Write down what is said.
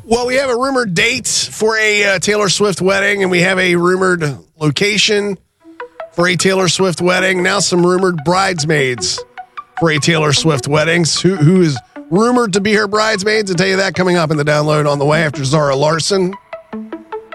Well, we have a rumored date for a Taylor Swift wedding, and we have a rumored location for a Taylor Swift wedding. Now some rumored bridesmaids for a Taylor Swift wedding. Who is rumored to be her bridesmaids? I'll tell you that coming up in the download on the way after Zara Larson.